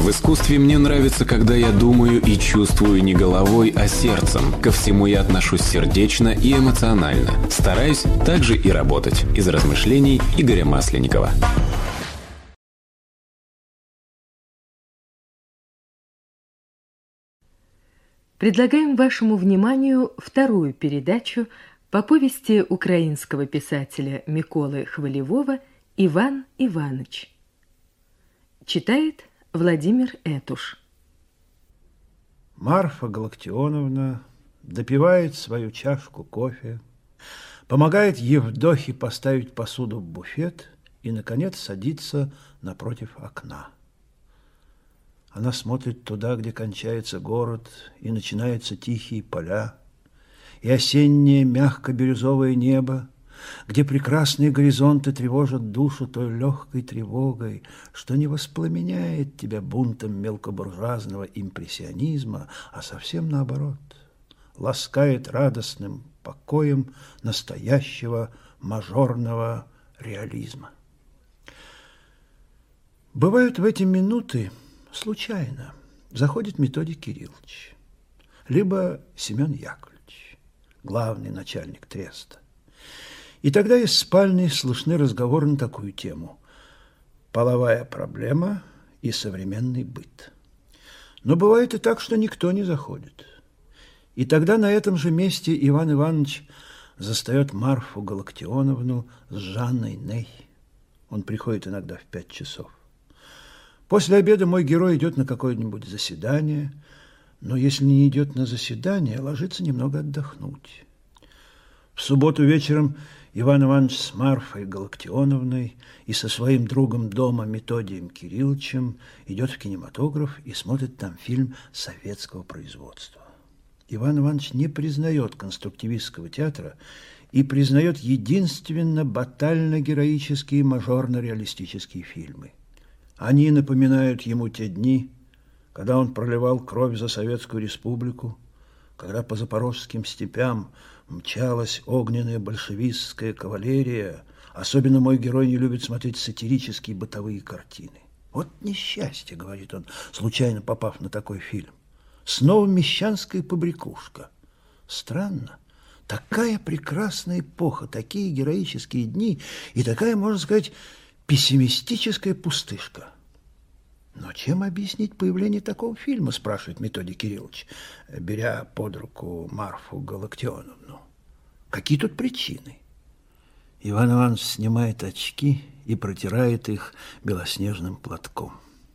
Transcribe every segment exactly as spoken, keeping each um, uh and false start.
В искусстве мне нравится, когда я думаю и чувствую не головой, а сердцем. Ко всему я отношусь сердечно и эмоционально. Стараюсь также и работать. Из размышлений Игоря Масленникова. Предлагаем вашему вниманию вторую передачу по повести украинского писателя Миколы Хвалевого «Иван Иваныч». Читает Владимир Этуш. Марфа Галактионовна допивает свою чашку кофе, помогает Евдохе поставить посуду в буфет и, наконец, садится напротив окна. Она смотрит туда, где кончается город, и начинаются тихие поля, и осеннее мягко-бирюзовое небо, где прекрасные горизонты тревожат душу той легкой тревогой, что не воспламеняет тебя бунтом мелкобуржуазного импрессионизма, а совсем наоборот, ласкает радостным покоем настоящего мажорного реализма. Бывают в эти минуты случайно заходит Методий Кириллович, либо Семен Яковлевич, главный начальник треста. И тогда из спальни слышны разговоры на такую тему: половая проблема и современный быт. Но бывает и так, что никто не заходит. И тогда на этом же месте Иван Иванович застает Марфу Галактионовну с Жанной Ней. Он приходит иногда в пять часов. После обеда мой герой идет на какое-нибудь заседание, но если не идет на заседание, ложится немного отдохнуть. В субботу вечером Иван Иванович с Марфой Галактионовной и со своим другом дома Методием Кирилловичем идет в кинематограф и смотрит там фильм советского производства. Иван Иванович не признает конструктивистского театра и признает единственно батально-героические мажорно-реалистические фильмы. Они напоминают ему те дни, когда он проливал кровь за Советскую Республику, когда по запорожским степям мчалась огненная большевистская кавалерия. Особенно мой герой не любит смотреть сатирические бытовые картины. Вот несчастье, говорит он, случайно попав на такой фильм. Снова мещанская побрякушка. Странно. Такая прекрасная эпоха, такие героические дни и такая, можно сказать, пессимистическая пустышка. Но чем объяснить появление такого фильма, спрашивает Методий Кириллович, беря под руку Марфу Галактионовну. Какие тут причины? Иван Иванович снимает очки и протирает их белоснежным платком.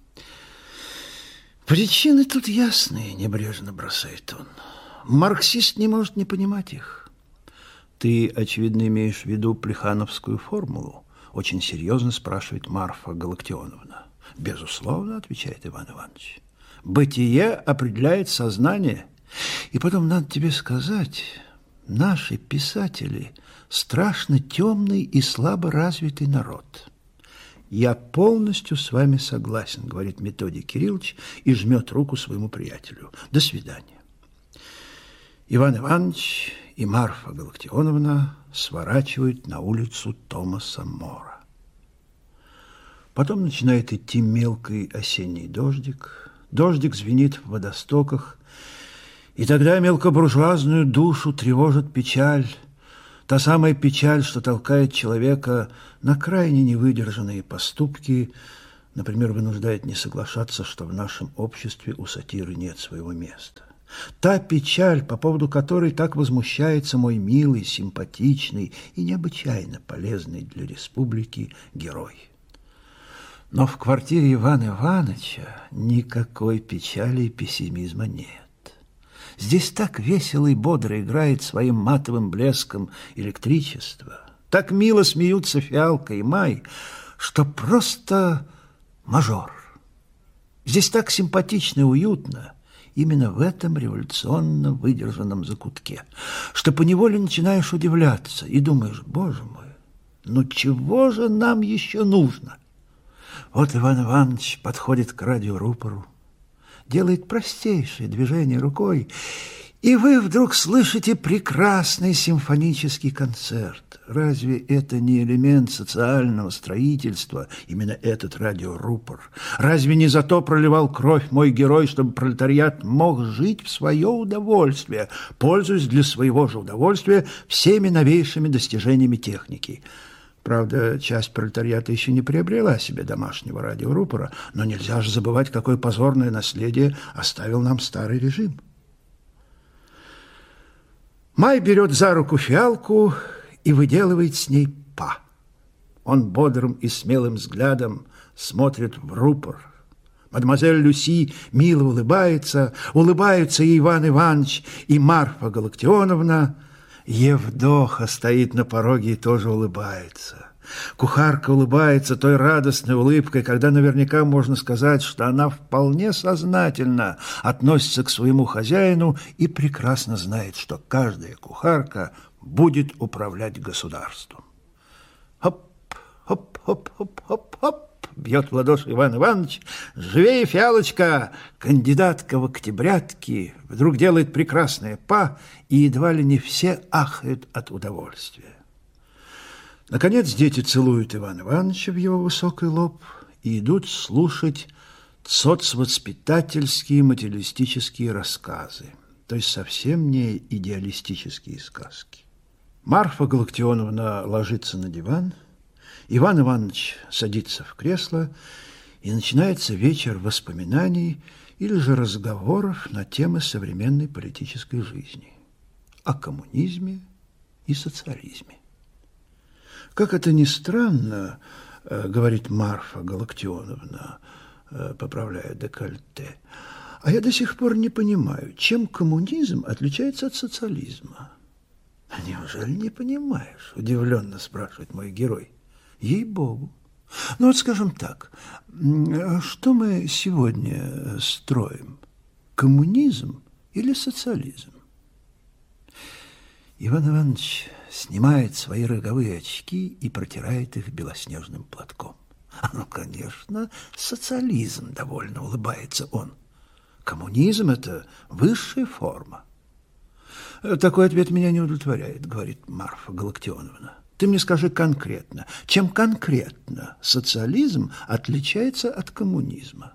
Причины тут ясные, небрежно бросает он. Марксист не может не понимать их. Ты, очевидно, имеешь в виду плехановскую формулу? Очень серьезно спрашивает Марфа Галактионовна. Безусловно, отвечает Иван Иванович. Бытие определяет сознание. И потом, надо тебе сказать, наши писатели страшно темный и слабо развитый народ. Я полностью с вами согласен, говорит Методий Кириллович и жмет руку своему приятелю. До свидания. Иван Иванович и Марфа Галактионовна сворачивают на улицу Томаса Мора. Потом начинает идти мелкий осенний дождик. Дождик звенит в водостоках, и тогда мелкобуржуазную душу тревожит печаль, та самая печаль, что толкает человека на крайне невыдержанные поступки, например, вынуждает не соглашаться, что в нашем обществе у сатиры нет своего места. Та печаль, по поводу которой так возмущается мой милый, симпатичный и необычайно полезный для республики герой. Но в квартире Ивана Ивановича никакой печали и пессимизма нет. Здесь так весело и бодро играет своим матовым блеском электричество, так мило смеются Фиалка и Май, что просто мажор. Здесь так симпатично и уютно, именно в этом революционно выдержанном закутке, что поневоле начинаешь удивляться и думаешь: боже мой, ну чего же нам еще нужно? Вот Иван Иванович подходит к радиорупору, делает простейшее движение рукой, И вы вдруг слышите прекрасный симфонический концерт. Разве это не элемент социального строительства, именно этот радиорупор? Разве не зато проливал кровь мой герой, чтобы пролетариат мог жить в свое удовольствие, пользуясь для своего же удовольствия всеми новейшими достижениями техники? Правда, часть пролетариата еще не приобрела себе домашнего радиорупора, но нельзя же забывать, какое позорное наследие оставил нам старый режим. Май берет за руку фиалку и выделывает с ней па. Он бодрым и смелым взглядом смотрит в рупор. Мадемуазель Люси мило улыбается, улыбаются и Иван Иванович, и Марфа Галактионовна. Евдоха стоит на пороге и тоже улыбается. Кухарка улыбается той радостной улыбкой, когда наверняка можно сказать, что она вполне сознательно относится к своему хозяину и прекрасно знает, что каждая кухарка будет управлять государством. Хоп, хоп, хоп, хоп, хоп, хоп, бьет в ладоши Иван Иванович. Живее, фиалочка! Кандидатка в октябрятки вдруг делает прекрасное па, и едва ли не все ахают от удовольствия. Наконец дети целуют Ивана Ивановича в его высокий лоб и идут слушать соцвоспитательские материалистические рассказы, то есть совсем не идеалистические сказки. Марфа Галактионовна ложится на диван, Иван Иванович садится в кресло, и начинается вечер воспоминаний или же разговоров на темы современной политической жизни, о коммунизме и социализме. Как это ни странно, говорит Марфа Галактионовна, поправляя декольте, а я до сих пор не понимаю, чем коммунизм отличается от социализма. Неужели не понимаешь? Удивленно спрашивает мой герой. Ей-богу. Ну вот скажем так, что мы сегодня строим? Коммунизм или социализм? Иван Иванович снимает свои роговые очки и протирает их белоснежным платком. А ну, конечно, социализм, довольно улыбается он. Коммунизм – это высшая форма. Такой ответ меня не удовлетворяет, говорит Марфа Галактионовна. Ты мне скажи конкретно, чем конкретно социализм отличается от коммунизма?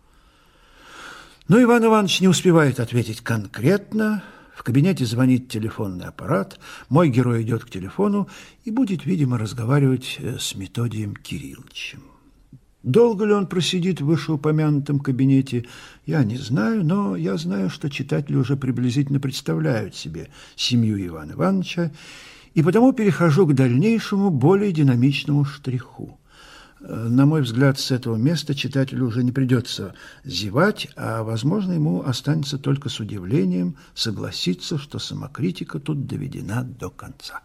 Но Иван Иванович не успевает ответить конкретно. В кабинете звонит телефонный аппарат, мой герой идет к телефону и будет, видимо, разговаривать с Методием Кирилловичем. Долго ли он просидит в вышеупомянутом кабинете, я не знаю, но я знаю, что читатели уже приблизительно представляют себе семью Ивана Ивановича, и потому перехожу к дальнейшему, более динамичному штриху. На мой взгляд, с этого места читателю уже не придется зевать, а, возможно, ему останется только с удивлением согласиться, что самокритика тут доведена до конца.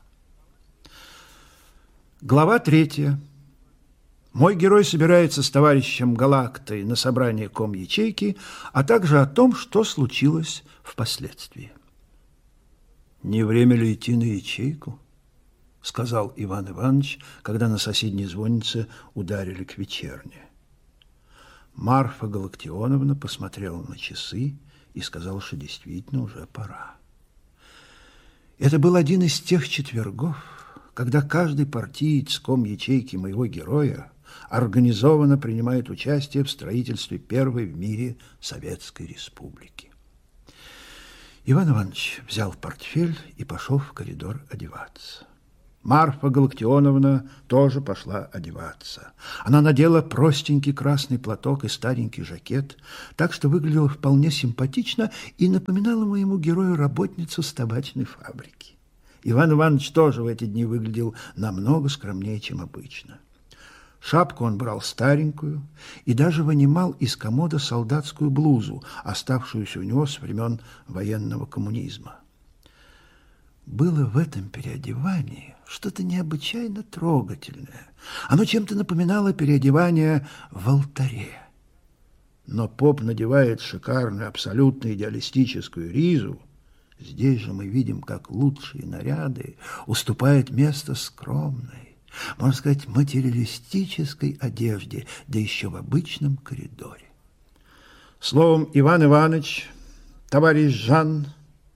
Глава третья. Мой герой собирается с товарищем Галактой на собрание комячейки, а также о том, что случилось впоследствии. «Не время ли идти на ячейку?» — сказал Иван Иванович, когда на соседней звоннице ударили к вечерне. Марфа Галактионовна посмотрела на часы и сказала, что действительно уже пора. Это был один из тех четвергов, когда каждый партиец комячейки моего героя организованно принимает участие в строительстве первой в мире Советской Республики. Иван Иванович взял портфель и пошел в коридор одеваться. Марфа Галактионовна тоже пошла одеваться. Она надела простенький красный платок и старенький жакет, так что выглядела вполне симпатично и напоминала моему герою работницу с табачной фабрики. Иван Иванович тоже в эти дни выглядел намного скромнее, чем обычно. Шапку он брал старенькую и даже вынимал из комода солдатскую блузу, оставшуюся у него с времен военного коммунизма. Было в этом переодевании что-то необычайно трогательное. Оно чем-то напоминало переодевание в алтаре. Но поп надевает шикарную, абсолютно идеалистическую ризу. Здесь же мы видим, как лучшие наряды уступают место скромной, можно сказать, материалистической одежде, да еще в обычном коридоре. Словом, Иван Иванович, товарищ Жан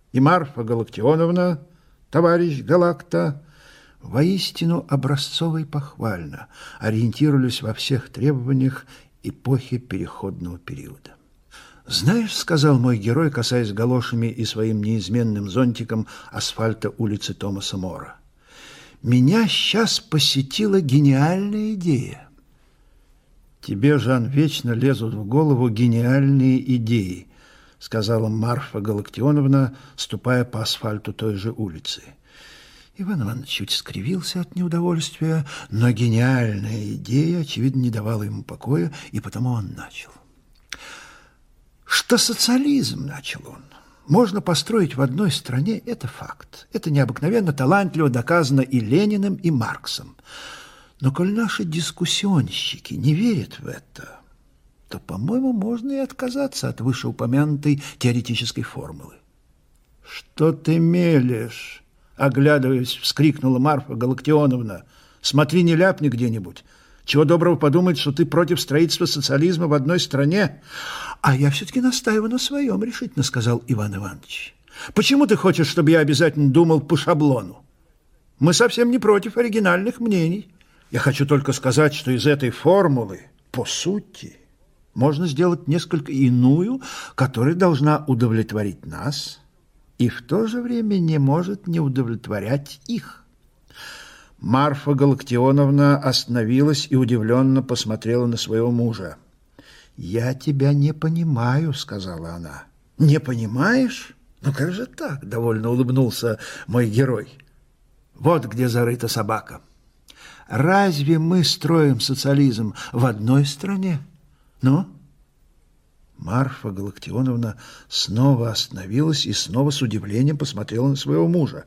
и Марфа Галактионовна, товарищ Галакта, воистину образцово и похвально ориентировались во всех требованиях эпохи переходного периода. «Знаешь, — сказал мой герой, касаясь галошами и своим неизменным зонтиком асфальта улицы Томаса Мора, — меня сейчас посетила гениальная идея». «Тебе, Жан, вечно лезут в голову гениальные идеи», — сказала Марфа Галактионовна, ступая по асфальту той же улицы. Иван Иванович чуть скривился от неудовольствия, но гениальная идея, очевидно, не давала ему покоя, и потому он начал. Что социализм, начал он, можно построить в одной стране, это факт. Это необыкновенно талантливо доказано и Лениным, и Марксом. Но коль наши дискуссионщики не верят в это, то, по-моему, можно и отказаться от вышеупомянутой теоретической формулы. «Что ты мелешь?» — оглядываясь, вскрикнула Марфа Галактионовна. «Смотри, не ляпни где-нибудь. Чего доброго подумать, что ты против строительства социализма в одной стране». «А я все-таки настаиваю на своем, — решительно сказал Иван Иванович. Почему ты хочешь, чтобы я обязательно думал по шаблону? Мы совсем не против оригинальных мнений. Я хочу только сказать, что из этой формулы, по сути, можно сделать несколько иную, которая должна удовлетворить нас и в то же время не может не удовлетворять их». Марфа Галактионовна остановилась и удивленно посмотрела на своего мужа. «Я тебя не понимаю», — сказала она. «Не понимаешь? Ну как же так?» — довольно улыбнулся мой герой. «Вот где зарыта собака. Разве мы строим социализм в одной стране? Ну?» Марфа Галактионовна снова остановилась и снова с удивлением посмотрела на своего мужа.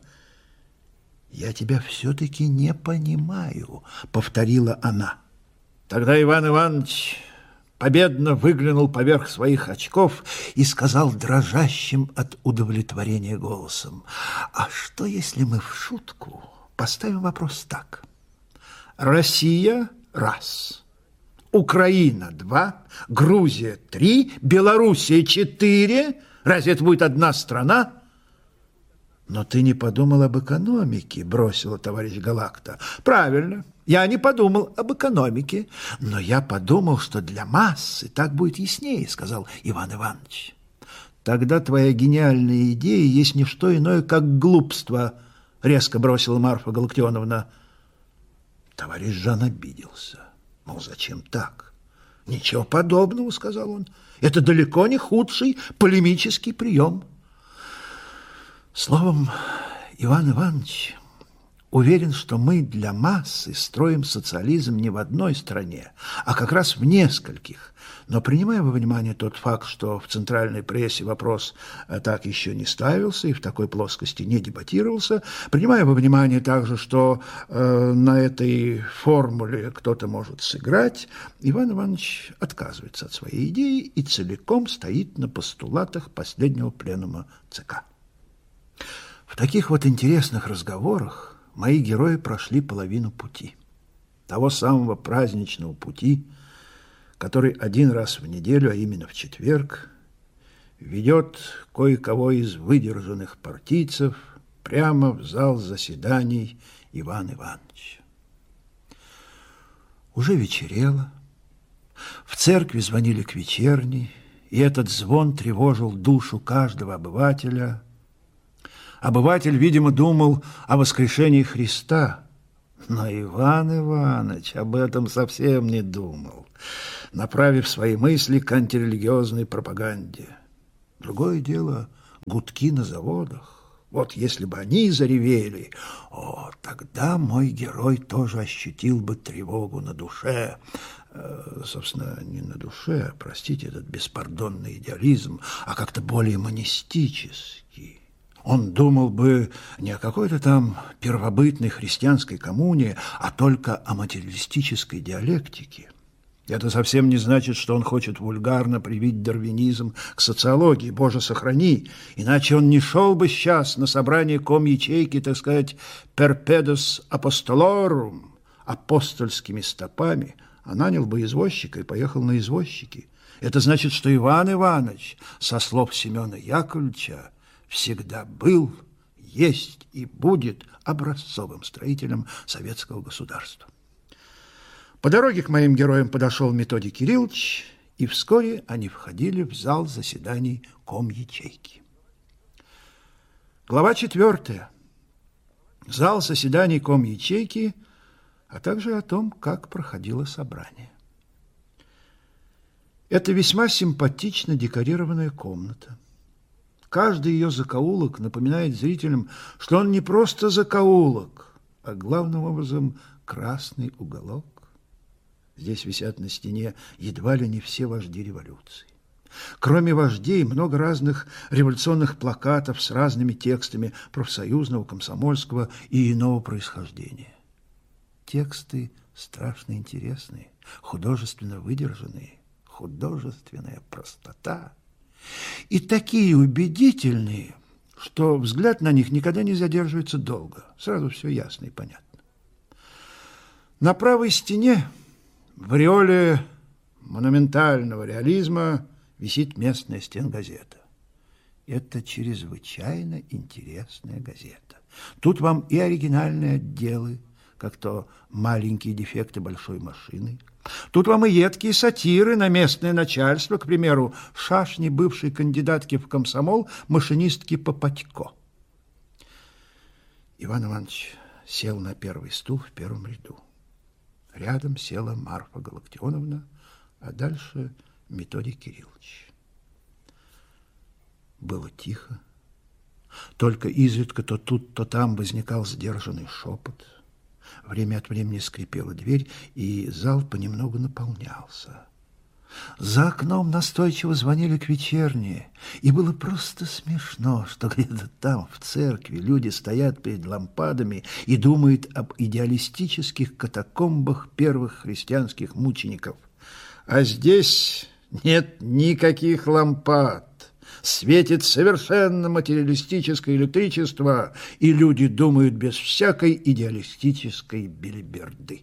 «Я тебя все-таки не понимаю», — повторила она. Тогда Иван Иванович победно выглянул поверх своих очков и сказал дрожащим от удовлетворения голосом: «А что, если мы в шутку поставим вопрос так? Россия – раз, Украина – два, Грузия – три, Белоруссия – четыре. Разве это будет одна страна?» «Но ты не подумал об экономике», – бросила товарищ Галакта. «Правильно, я не подумал об экономике, но я подумал, что для массы так будет яснее», – сказал Иван Иванович. «Тогда твоя гениальная идея есть не что иное, как глупство», – резко бросила Марфа Галактионовна. Товарищ Жан обиделся. «Мол, зачем так?» «Ничего подобного», – сказал он. «Это далеко не худший полемический прием». Словом, Иван Иванович уверен, что мы для массы строим социализм не в одной стране, а как раз в нескольких. Но принимая во внимание тот факт, что в центральной прессе вопрос так еще не ставился и в такой плоскости не дебатировался, принимая во внимание также, что э, на этой формуле кто-то может сыграть, Иван Иванович отказывается от своей идеи и целиком стоит на постулатах последнего пленума ЦК. В таких вот интересных разговорах мои герои прошли половину пути. Того самого праздничного пути, который один раз в неделю, а именно в четверг, ведет кое-кого из выдержанных партийцев прямо в зал заседаний Ивана Ивановича. Уже вечерело, в церкви звонили к вечерней, и этот звон тревожил душу каждого обывателя. Обыватель, видимо, думал о воскрешении Христа, но Иван Иванович об этом совсем не думал, направив свои мысли к антирелигиозной пропаганде. Другое дело – гудки на заводах. Вот если бы они заревели, о, тогда мой герой тоже ощутил бы тревогу на душе. Э, собственно, не на душе, простите этот беспардонный идеализм, а как-то более монистический. Он думал бы не о какой-то там первобытной христианской коммуне, а только о материалистической диалектике. Это совсем не значит, что он хочет вульгарно привить дарвинизм к социологии, боже сохрани, иначе он не шел бы сейчас на собрание ком-ячейки, так сказать, «perpetuus apostolorum», апостольскими стопами, а нанял бы извозчика и поехал на извозчики. Это значит, что Иван Иванович, со слов Семена Яковлевича, всегда был, есть и будет образцовым строителем советского государства. По дороге к моим героям подошел Методий Кириллович, и вскоре они входили в зал заседаний комячейки. Глава четвертая. Зал заседаний комячейки, а также о том, как проходило собрание. Это весьма симпатично декорированная комната. Каждый ее закоулок напоминает зрителям, что он не просто закоулок, а главным образом красный уголок. Здесь висят на стене едва ли не все вожди революции. Кроме вождей, много разных революционных плакатов с разными текстами профсоюзного, комсомольского и иного происхождения. Тексты страшно интересные, художественно выдержанные, художественная простота. И такие убедительные, что взгляд на них никогда не задерживается долго. Сразу все ясно и понятно. На правой стене в ореоле монументального реализма висит местная стенгазета. Это чрезвычайно интересная газета. Тут вам и оригинальные отделы, как то маленькие дефекты большой машины. Тут вам и едкие сатиры на местное начальство, к примеру, шашни бывшей кандидатки в комсомол, машинистки Попадько. Иван Иванович сел на первый стул в первом ряду. Рядом села Марфа Галактионовна, а дальше Методий Кириллович. Было тихо. Только изредка то тут, то там возникал сдержанный шепот. Время от времени скрипела дверь, и зал понемногу наполнялся. За окном настойчиво звонили к вечерне, и было просто смешно, что где-то там, в церкви, люди стоят перед лампадами и думают об идеалистических катакомбах первых христианских мучеников. А здесь нет никаких лампад. Светит совершенно материалистическое электричество, и люди думают без всякой идеалистической белиберды.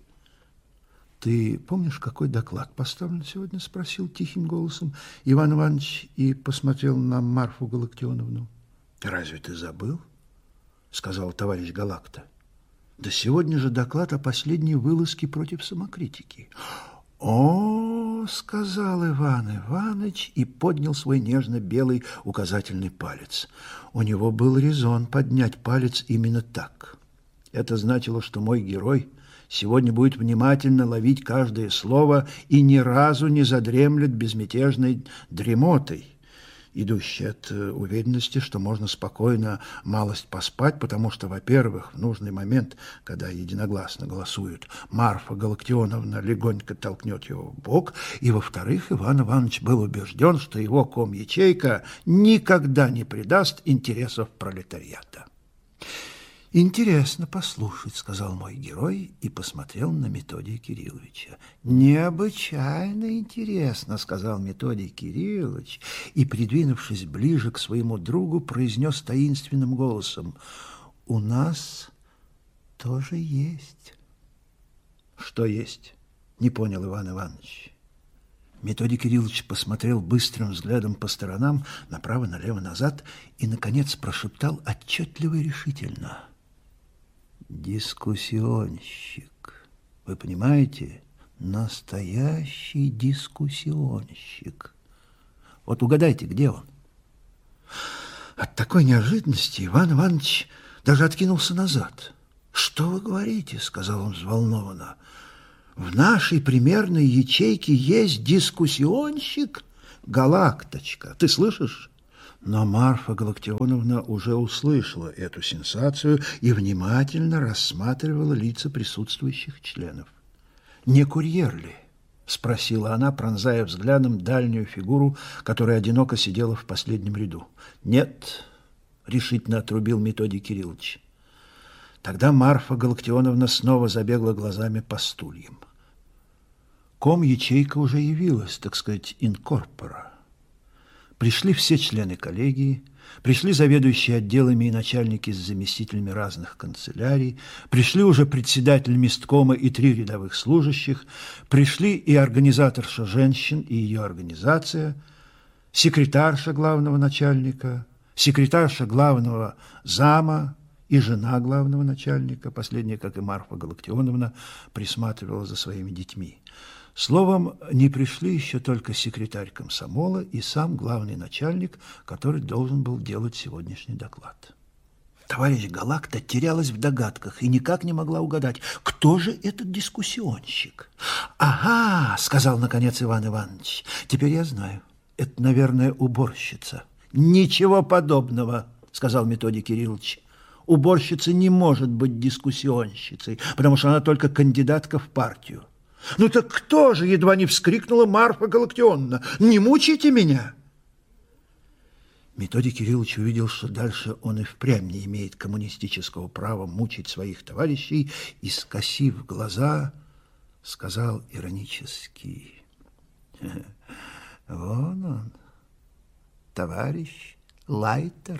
«Ты помнишь, какой доклад поставлен сегодня?» – спросил тихим голосом Иван Иванович и посмотрел на Марфу Галактионовну. «Разве ты забыл?» – сказал товарищ Галакта. «Да сегодня же доклад о последней вылазке против самокритики». «О, — сказал Иван Иванович и поднял свой нежно-белый указательный палец. У него был резон поднять палец именно так. Это значило, что мой герой сегодня будет внимательно ловить каждое слово и ни разу не задремлет безмятежной дремотой, идущей от уверенности, что можно спокойно малость поспать, потому что, во-первых, в нужный момент, когда единогласно голосуют, Марфа Галактионовна легонько толкнет его в бок, и, во-вторых, Иван Иванович был убежден, что его ком-ячейка никогда не предаст интересов пролетариата. «Интересно послушать», — сказал мой герой и посмотрел на Методия Кирилловича. «Необычайно интересно», — сказал Методий Кириллович и, придвинувшись ближе к своему другу, произнес таинственным голосом: «У нас тоже есть». «Что есть?» — не понял Иван Иванович. Методий Кириллович посмотрел быстрым взглядом по сторонам, направо, налево, назад, и, наконец, прошептал отчетливо и решительно: «Дискуссионщик. Вы понимаете? Настоящий дискуссионщик. Вот угадайте, где он?» От такой неожиданности Иван Иванович даже откинулся назад. «Что вы говорите?» — сказал он взволнованно. «В нашей примерной ячейке есть дискуссионщик? Галакточка, ты слышишь?» Но Марфа Галактионовна уже услышала эту сенсацию и внимательно рассматривала лица присутствующих членов. «Не курьер ли?» — спросила она, пронзая взглядом дальнюю фигуру, которая одиноко сидела в последнем ряду. «Нет», — решительно отрубил Методий Кириллович. Тогда Марфа Галактионовна снова забегла глазами по стульям. Ком-ячейка уже явилась, так сказать, инкорпора. Пришли все члены коллегии, пришли заведующие отделами и начальники с заместителями разных канцелярий, пришли уже председатель месткома и три рядовых служащих, пришли и организаторша женщин и ее организация, секретарша главного начальника, секретарша главного зама и жена главного начальника, последняя, как и Марфа Галактионовна, присматривала за своими детьми. Словом, не пришли еще только секретарь комсомола и сам главный начальник, который должен был делать сегодняшний доклад. Товарищ Галакта терялась в догадках и никак не могла угадать, кто же этот дискуссионщик. «Ага», — сказал наконец Иван Иванович, — «теперь я знаю. Это, наверное, уборщица». «Ничего подобного», — сказал Методий Кириллович. «Уборщица не может быть дискуссионщицей, потому что она только кандидатка в партию». «Ну так кто же?» — едва не вскрикнула Марфа Галактионовна. «Не мучайте меня!» Методий Кириллович увидел, что дальше он и впрямь не имеет коммунистического права мучить своих товарищей, и, скосив глаза, сказал иронически: «Вон он, товарищ Лайтер».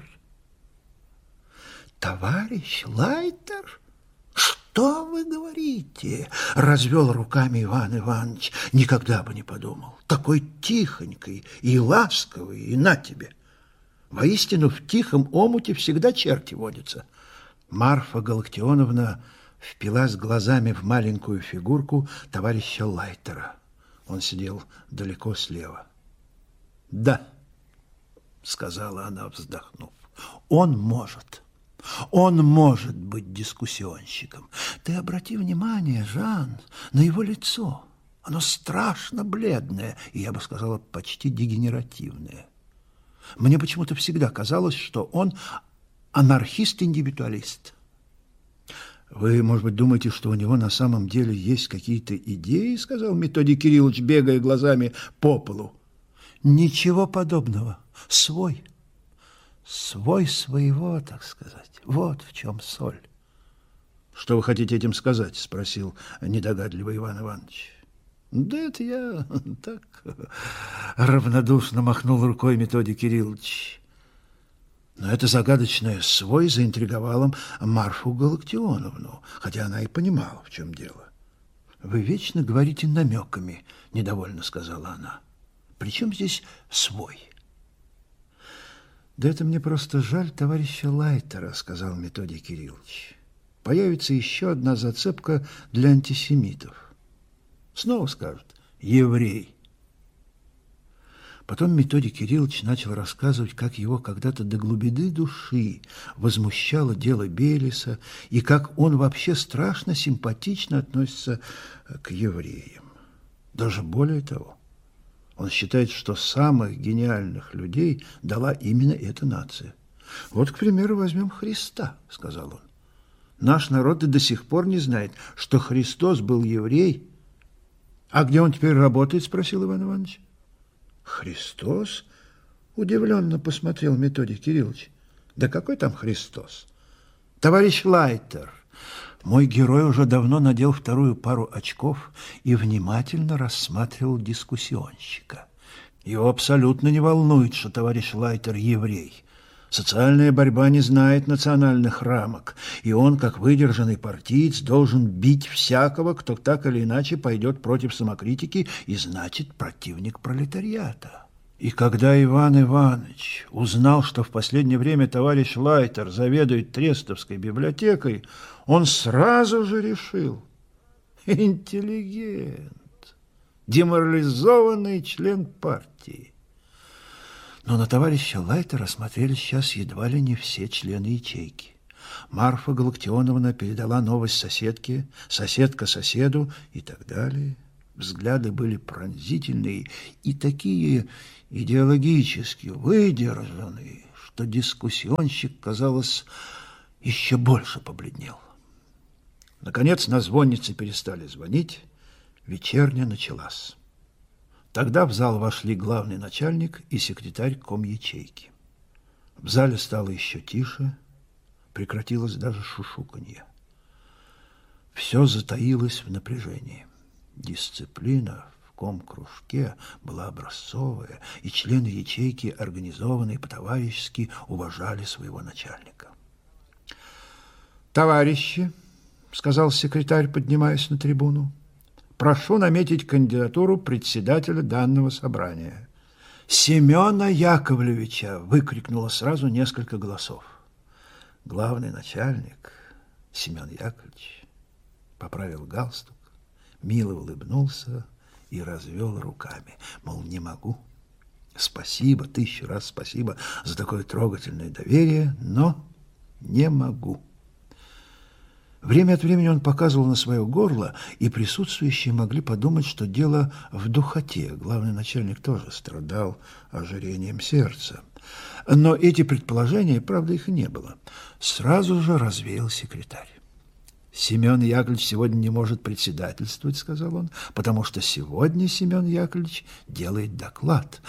«Товарищ Лайтер? Что вы говорите?» — развел руками Иван Иванович. «Никогда бы не подумал. Такой тихонький и ласковый, и на тебе. Воистину, в тихом омуте всегда черти водятся». Марфа Галактионовна впилась глазами в маленькую фигурку товарища Лайтера. Он сидел далеко слева. «Да», — сказала она, вздохнув, — «он может». Он может быть дискуссионщиком. Ты обрати внимание, Жан, на его лицо. Оно страшно бледное, и, я бы сказала, почти дегенеративное. Мне почему-то всегда казалось, что он анархист-индивидуалист. Вы, может быть, думаете, что у него на самом деле есть какие-то идеи, сказал Методий Кириллович, бегая глазами по полу. Ничего подобного. Свой. Свой своего, так сказать. Вот в чем соль. Что вы хотите этим сказать? Спросил недогадливый Иван Иванович. Да это я так равнодушно махнул рукой Методий Кириллович. Но это загадочное свой заинтриговало Марфу Галактионовну, хотя она и понимала, в чем дело. Вы вечно говорите намеками, недовольно сказала она. Причем здесь свой? Да это мне просто жаль товарища Лайтера, сказал Методий Кириллович. Появится еще одна зацепка для антисемитов. Снова скажут «еврей». Потом Методий Кириллович начал рассказывать, как его когда-то до глубины души возмущало дело Белеса и как он вообще страшно симпатично относится к евреям. Даже более того, он считает, что самых гениальных людей дала именно эта нация. Вот, к примеру, возьмем Христа, сказал он. Наш народ и до сих пор не знает, что Христос был еврей. А где он теперь работает, спросил Иван Иванович. Христос? Удивленно посмотрел Методий Кириллович. Да какой там Христос? Товарищ Лайтер, мой герой уже давно надел вторую пару очков и внимательно рассматривал дискуссионщика. Его абсолютно не волнует, что товарищ Лайтер еврей. Социальная борьба не знает национальных рамок, и он, как выдержанный партиец, должен бить всякого, кто так или иначе пойдет против самокритики и, значит, противник пролетариата. И когда Иван Иванович узнал, что в последнее время товарищ Лайтер заведует Трестовской библиотекой, он сразу же решил: интеллигент, деморализованный член партии. Но на товарища Лайтера смотрели сейчас едва ли не все члены ячейки. Марфа Галактионовна передала новость соседке, соседка соседу и так далее. Взгляды были пронзительные и такие идеологически выдержанные, что дискуссионщик, казалось, еще больше побледнел. Наконец на звоннице перестали звонить, вечерня началась. Тогда в зал вошли главный начальник и секретарь комячейки. В зале стало еще тише, прекратилось даже шушуканье. Все затаилось в напряжении. Дисциплина в комкружке была образцовая, и члены ячейки, организованные по-товарищески, уважали своего начальника. «Товарищи», — сказал секретарь, поднимаясь на трибуну, — «прошу наметить кандидатуру председателя данного собрания». Семена Яковлевича! Выкрикнуло сразу несколько голосов. Главный начальник Семен Яковлевич поправил галстук, мило улыбнулся и развел руками, мол, не могу. Спасибо, тысячу раз спасибо за такое трогательное доверие, но не могу. Время от времени он показывал на свое горло, и присутствующие могли подумать, что дело в духоте. Главный начальник тоже страдал ожирением сердца. Но эти предположения, правда, их и не было. Сразу же развеял секретарь. «Семен Яковлевич сегодня не может председательствовать», — сказал он, «потому что сегодня Семен Яковлевич делает доклад».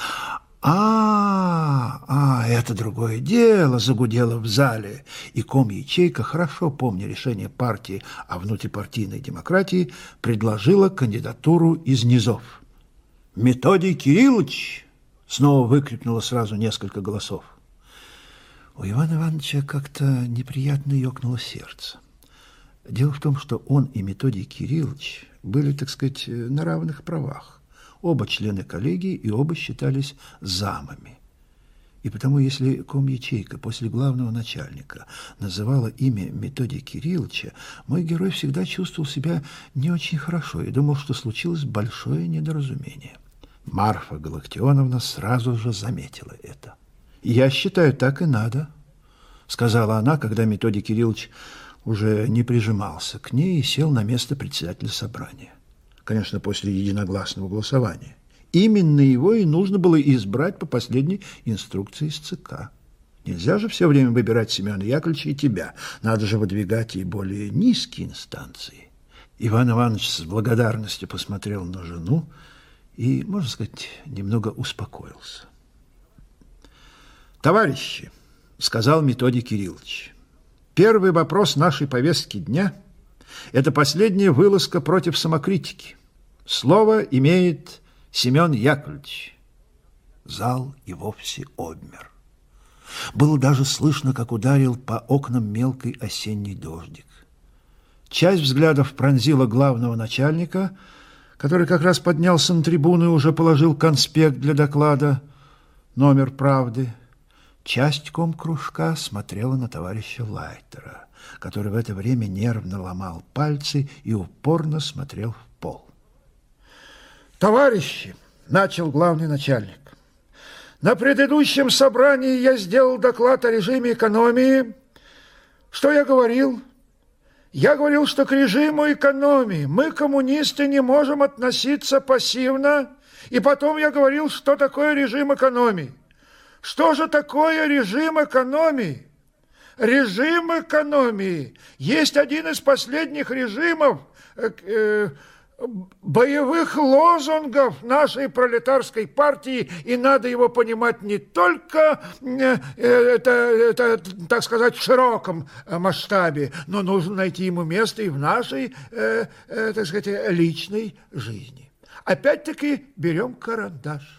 А, а, это другое дело, загудело в зале, и ком-ячейка, хорошо помня решение партии о внутрипартийной демократии, предложила кандидатуру из низов. «Методий Кириллович!» — снова выкрикнуло сразу несколько голосов. У Ивана Ивановича как-то неприятно ёкнуло сердце. Дело в том, что он и Методий Кириллович были, так сказать, на равных правах. Оба члены коллегии и оба считались замами. И потому, если ком-ячейка после главного начальника называла имя Методия Кирилловича, мой герой всегда чувствовал себя не очень хорошо и думал, что случилось большое недоразумение. Марфа Галактионовна сразу же заметила это. «Я считаю, так и надо», — сказала она, когда Методий Кириллович уже не прижимался к ней и сел на место председателя собрания. Конечно, после единогласного голосования. Именно его и нужно было избрать по последней инструкции из ЦК. Нельзя же все время выбирать Семена Яковлевича и тебя. Надо же выдвигать и более низкие инстанции. Иван Иванович с благодарностью посмотрел на жену и, можно сказать, немного успокоился. «Товарищи», — сказал Методий Кириллович, — «первый вопрос нашей повестки дня — это последняя вылазка против самокритики. Слово имеет Семен Яковлевич». Зал и вовсе обмер. Было даже слышно, как ударил по окнам мелкий осенний дождик. Часть взглядов пронзила главного начальника, который как раз поднялся на трибуну и уже положил конспект для доклада, номер «Правды». Часть комкружка смотрела на товарища Лайтера, который в это время нервно ломал пальцы и упорно смотрел в пол. «Товарищи!» — начал главный начальник. «На предыдущем собрании я сделал доклад о режиме экономии. Что я говорил? Я говорил, что к режиму экономии мы, коммунисты, не можем относиться пассивно. И потом я говорил, что такое режим экономии. Что же такое режим экономии? Режим экономии есть один из последних режимов э, э, боевых лозунгов нашей пролетарской партии, и надо его понимать не только э, это, это, так сказать, в широком масштабе, но нужно найти ему место и в нашей, э, э, так сказать, личной жизни. Опять-таки берем карандаш.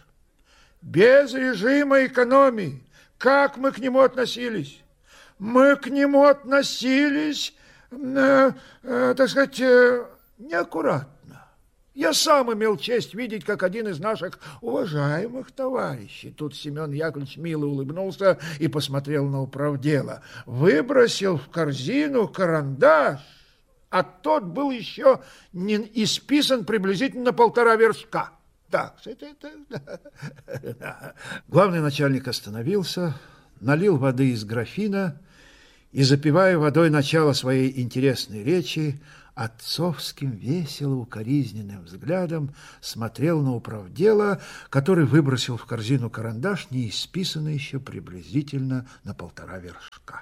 Без режима экономии, как мы к нему относились? Мы к нему относились, э, э, так сказать, э, неаккуратно. Я сам имел честь видеть, как один из наших уважаемых товарищей, тут Семен Яковлевич мило улыбнулся и посмотрел на управдела, выбросил в корзину карандаш, а тот был еще не исписан приблизительно на полтора вершка. Так, это, это, да, да. Главный начальник остановился, налил воды из графина и, запивая водой начало своей интересной речи, отцовским весело-укоризненным взглядом смотрел на управдела, который выбросил в корзину карандаш, не исписанный еще приблизительно на полтора вершка.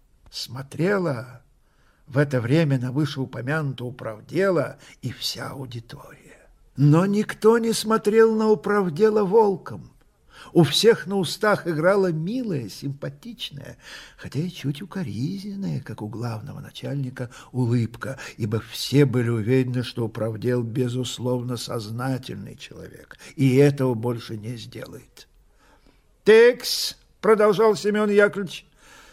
Смотрела в это время на вышеупомянутого управдела и вся аудитория. Но никто не смотрел на управдела волком. У всех на устах играла милая, симпатичная, хотя и чуть укоризненная, как у главного начальника, улыбка, ибо все были уверены, что управдел безусловно сознательный человек, и этого больше не сделает. «Текс», — продолжал Семен Яковлевич,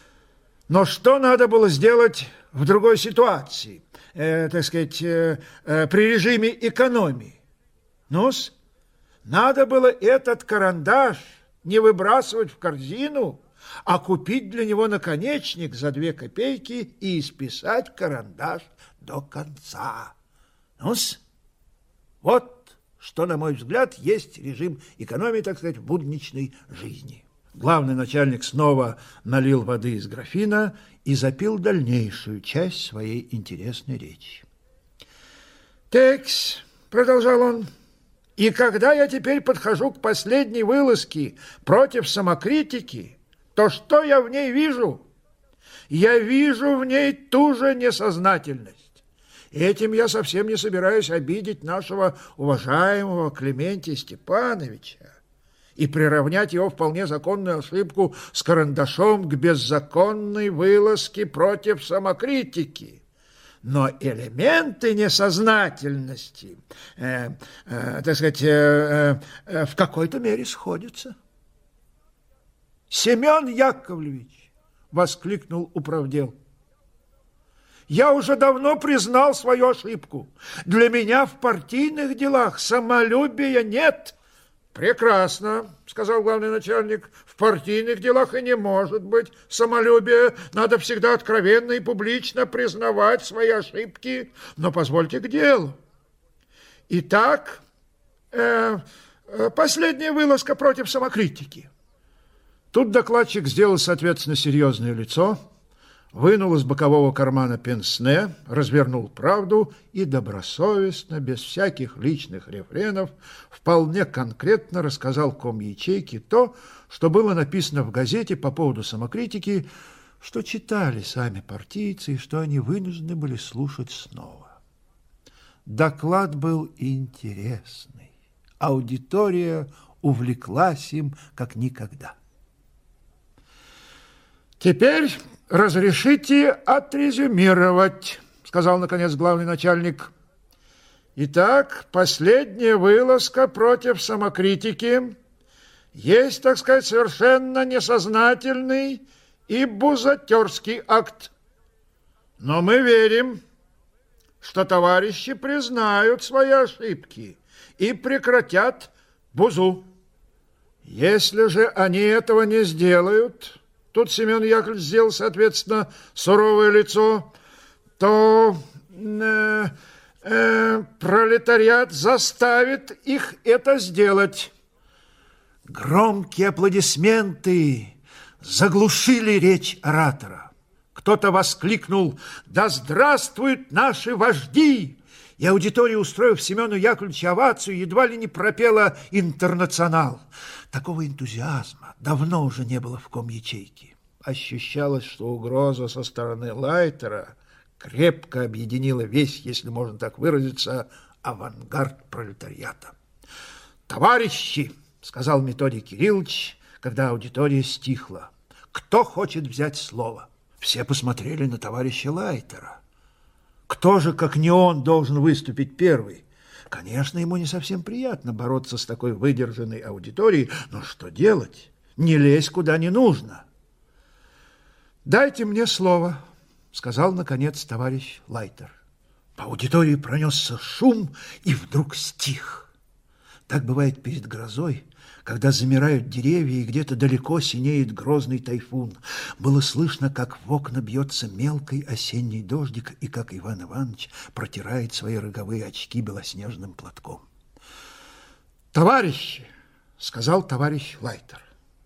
— «но что надо было сделать в другой ситуации, э, так сказать, э, э, при режиме экономии? Ну-с, Надо было этот карандаш не выбрасывать в корзину, а купить для него наконечник за две копейки и исписать карандаш до конца. Ну-с, вот что, на мой взгляд, есть режим экономии, так сказать, в будничной жизни. Главный начальник снова налил воды из графина и запил дальнейшую часть своей интересной речи. «Текс», — продолжал он, — «и когда я теперь подхожу к последней вылазке против самокритики, то что я в ней вижу? Я вижу в ней ту же несознательность. Этим я совсем не собираюсь обидеть нашего уважаемого Клементия Степановича и приравнять его вполне законную ошибку с карандашом к беззаконной вылазке против самокритики. Но элементы несознательности, э, э, так сказать, э, э, в какой-то мере сходятся». «Семен Яковлевич!» — воскликнул управдел. «Я уже давно признал свою ошибку. Для меня в партийных делах самолюбия нет». «Прекрасно», — сказал главный начальник. «В партийных делах и не может быть самолюбия. Надо всегда откровенно и публично признавать свои ошибки. Но позвольте к делу. Итак, э, э, последняя вылазка против самокритики». Тут докладчик сделал, соответственно, серьезное лицо, вынул из бокового кармана пенсне, развернул правду и добросовестно, без всяких личных рефренов, вполне конкретно рассказал комячейке то, что было написано в газете по поводу самокритики, что читали сами партийцы и что они вынуждены были слушать снова. Доклад был интересный. Аудитория увлеклась им как никогда. «Теперь разрешите отрезюмировать», — сказал, наконец, главный начальник. «Итак, последняя вылазка против самокритики есть, так сказать, совершенно несознательный и бузатерский акт. Но мы верим, что товарищи признают свои ошибки и прекратят бузу. Если же они этого не сделают...» Тут Семен Яковлевич сделал, соответственно, суровое лицо, то э, э, пролетариат заставит их это сделать. Громкие аплодисменты заглушили речь оратора. Кто-то воскликнул: «Да здравствуют наши вожди!» И аудитория, устроив Семену Яковлевичу овацию, едва ли не пропела «Интернационал». Такого энтузиазма давно уже не было в комячейке. Ощущалось, что угроза со стороны Лайтера крепко объединила весь, если можно так выразиться, авангард пролетариата. «Товарищи!» — сказал Методий Кириллович, когда аудитория стихла. «Кто хочет взять слово?» Все посмотрели на товарища Лайтера. Кто же, как не он, должен выступить первый? Конечно, ему не совсем приятно бороться с такой выдержанной аудиторией, но что делать? Не лезь куда не нужно. «Дайте мне слово», — сказал, наконец, товарищ Лайтер. По аудитории пронесся шум и вдруг стих. Так бывает перед грозой, когда замирают деревья и где-то далеко синеет грозный тайфун. Было слышно, как в окна бьется мелкий осенний дождик и как Иван Иванович протирает свои роговые очки белоснежным платком. «Товарищи», — сказал товарищ Лайтер,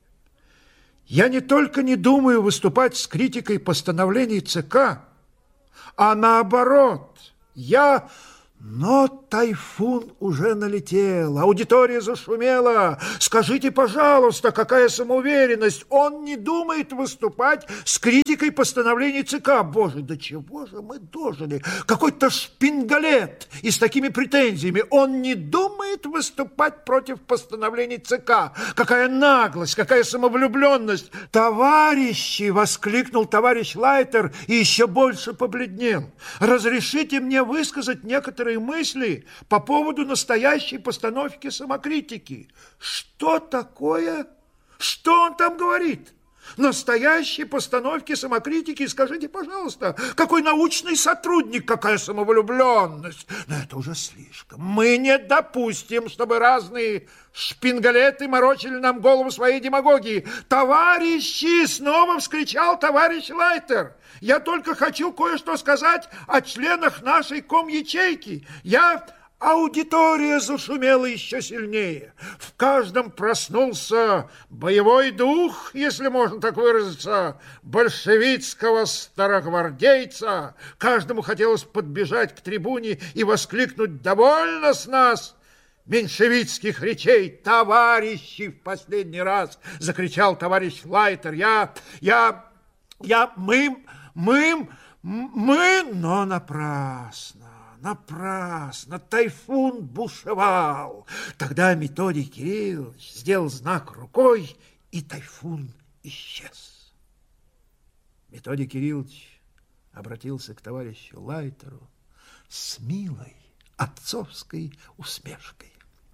— «я не только не думаю выступать с критикой постановлений ЦК, а наоборот, я...» Но тайфун уже налетел, аудитория зашумела. «Скажите, пожалуйста, какая самоуверенность! Он не думает выступать с критикой постановлений ЦК! Боже, до чего же мы дожили? Какой-то шпингалет и с такими претензиями! Он не думает выступать против постановлений ЦК! Какая наглость, какая самовлюбленность! Товарищи!» — воскликнул товарищ Лайтер и еще больше побледнел. «Разрешите мне высказать некоторые мысли по поводу настоящей постановки самокритики». «Что такое? Что он там говорит? Настоящей постановки самокритики. Скажите, пожалуйста, какой научный сотрудник, какая самовлюбленность. Но это уже слишком. Мы не допустим, чтобы разные шпингалеты морочили нам голову своей демагогии. Товарищи, снова вскричал товарищ Лайтер. Я только хочу кое-что сказать о членах нашей ком-ячейки. Я... Аудитория зашумела еще сильнее. В каждом проснулся боевой дух, если можно так выразиться, большевистского старогвардейца. Каждому хотелось подбежать к трибуне и воскликнуть: «Довольно с нас меньшевистских речей, товарищи!» В последний раз закричал товарищ Лайтер. Я, я, я, мы, мы, мы, но напрасно. Напрасно, тайфун бушевал. Тогда Методий Кириллович сделал знак рукой, и тайфун исчез. Методий Кириллович обратился к товарищу Лайтеру с милой отцовской усмешкой.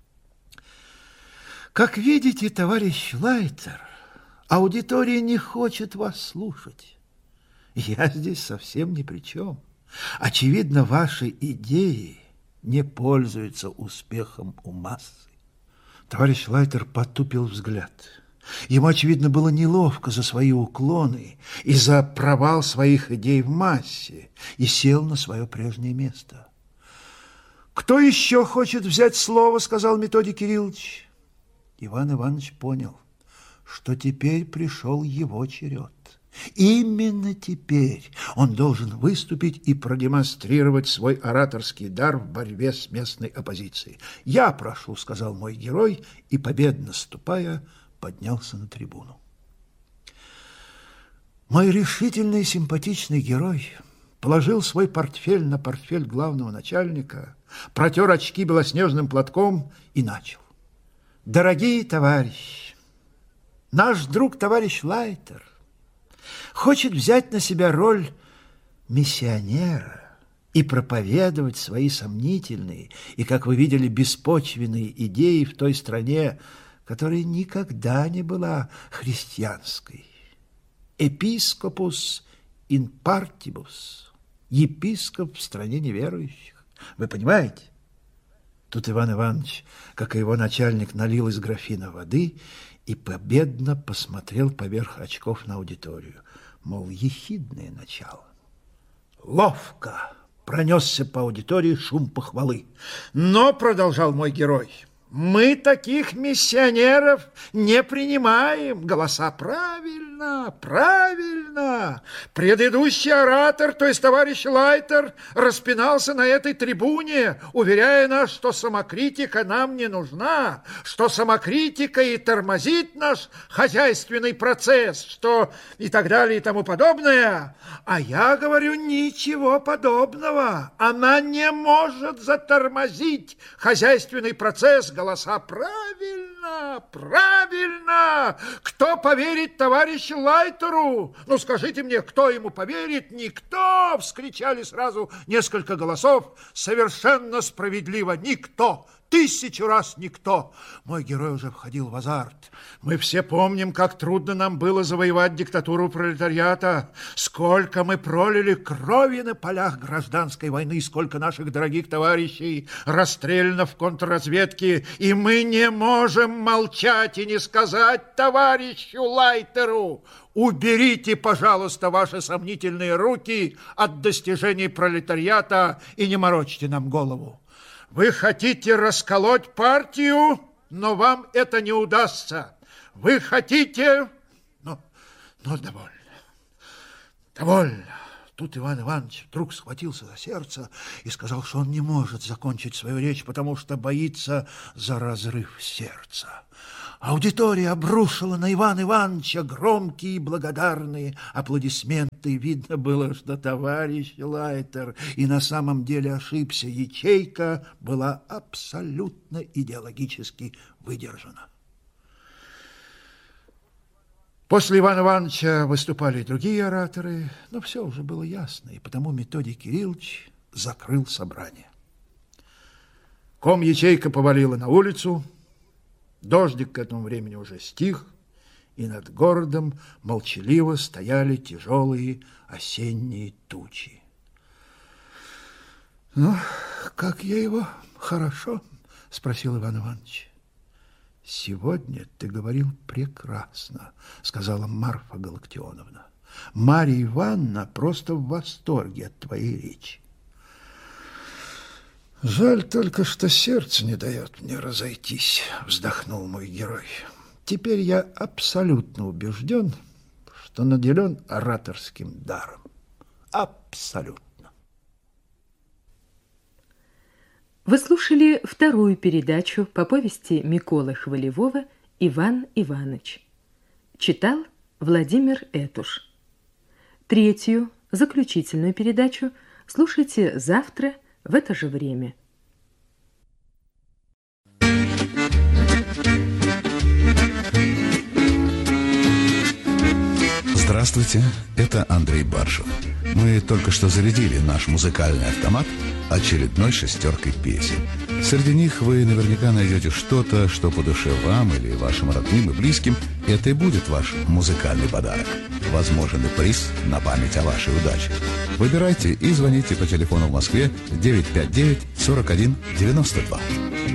Как видите, товарищ Лайтер, аудитория не хочет вас слушать. Я здесь совсем ни при чем. Очевидно, ваши идеи не пользуются успехом у массы. Товарищ Лайтер потупил взгляд. Ему, очевидно, было неловко за свои уклоны и за провал своих идей в массе, и сел на свое прежнее место. «Кто еще хочет взять слово?» — сказал Методий Кириллович. Иван Иванович понял, что теперь пришел его черед. Именно теперь он должен выступить и продемонстрировать свой ораторский дар в борьбе с местной оппозицией. «Я прошу», — сказал мой герой, и, победно ступая, поднялся на трибуну. Мой решительный и симпатичный герой положил свой портфель на портфель главного начальника, протер очки белоснежным платком и начал. «Дорогие товарищи, наш друг товарищ Лайтер хочет взять на себя роль миссионера и проповедовать свои сомнительные и, как вы видели, беспочвенные идеи в той стране, которая никогда не была христианской. Епископус ин партибус, епископ в стране неверующих. Вы понимаете?» Тут Иван Иванович, как и его начальник, налил из графина воды и победно посмотрел поверх очков на аудиторию. Мол, ехидное начало. Ловко пронесся по аудитории шум похвалы. «Но, — продолжал мой герой, — мы таких миссионеров не принимаем. Голоса правильно, правильно. Предыдущий оратор, то есть товарищ Лайтер, распинался на этой трибуне, уверяя нас, что самокритика нам не нужна, что самокритика и тормозит наш хозяйственный процесс, что и так далее и тому подобное. А я говорю, ничего подобного. Она не может затормозить хозяйственный процесс. Голоса правильно, правильно. Кто поверит товарищу Лайтеру? Ну, скажите мне, кто ему поверит? Никто! Вскричали сразу несколько голосов. Совершенно справедливо. Никто. Тысячу раз никто. Мой герой уже входил в азарт. Мы все помним, как трудно нам было завоевать диктатуру пролетариата. Сколько мы пролили крови на полях гражданской войны, сколько наших дорогих товарищей расстреляно в контрразведке. И мы не можем молчать и не сказать товарищу Лайтеру: уберите, пожалуйста, ваши сомнительные руки от достижений пролетариата и не морочьте нам голову. Вы хотите расколоть партию, но вам это не удастся. Вы хотите... Ну, ну довольно, довольно. Тут Иван Иванович вдруг схватился за сердце и сказал, что он не может закончить свою речь, потому что боится за разрыв сердца. Аудитория обрушила на Ивана Ивановича громкие и благодарные аплодисменты. Видно было, что товарищ Лайтер и на самом деле ошибся. Ячейка была абсолютно идеологически выдержана. После Ивана Ивановича выступали и другие ораторы, но все уже было ясно, и потому Методий Кириллович закрыл собрание. Ком-ячейка повалила на улицу. Дождик к этому времени уже стих, и над городом молчаливо стояли тяжелые осенние тучи. «Ну, как я его хорошо?» – спросил Иван Иванович. «Сегодня ты говорил прекрасно», – сказала Марфа Галактионовна. «Марья Ивановна просто в восторге от твоей речи». «Жаль только, что сердце не дает мне разойтись», – вздохнул мой герой. «Теперь я абсолютно убежден, что наделен ораторским даром. Абсолютно». Вы слушали вторую передачу по повести Миколы Хвалевого «Иван Иваныч». Читал Владимир Этуш. Третью, заключительную передачу слушайте завтра в это же время. Здравствуйте, это Андрей Баршев. Мы только что зарядили наш музыкальный автомат очередной шестеркой песен. Среди них вы наверняка найдете что-то, что по душе вам или вашим родным и близким. Это и будет ваш музыкальный подарок. Возможен и приз на память о вашей удаче. Выбирайте и звоните по телефону в Москве девять пять девять сорок один девяносто два.